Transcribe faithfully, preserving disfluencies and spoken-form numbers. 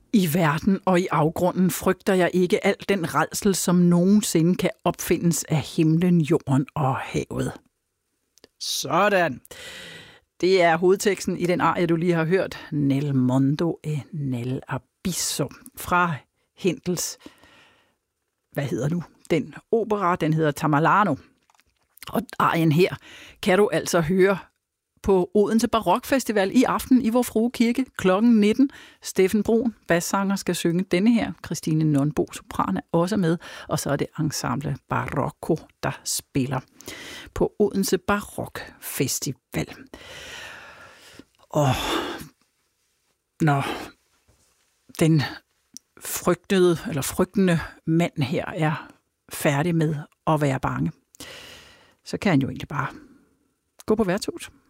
I verden og i afgrunden frygter jeg ikke al den rædsel, som nogensinde kan opfindes af himlen, jorden og havet. Sådan. Det er hovedteksten i den arie, du lige har hørt, Nel mondo e nel abisso, fra Händels, hvad hedder nu, den opera, den hedder Tamerlano. Og arien her kan du altså høre på Odense Barokfestival i aften i Vor Frue Kirke klokken nitten. Steffen Brun, bassanger, skal synge denne her. Christine Nonbo, sopran, er også med. Og så er det Ensemble Barocco, der spiller på Odense Barokfestival. Og når den frygtede, eller frygtende mand her er færdig med at være bange, så kan han jo egentlig bare gå på værtshus.